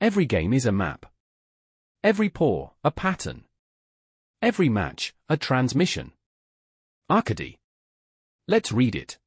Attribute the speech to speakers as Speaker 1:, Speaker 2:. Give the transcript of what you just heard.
Speaker 1: Every game is a map. Every pour, a pattern. Every match, a transmission. Arcady. Let's read it.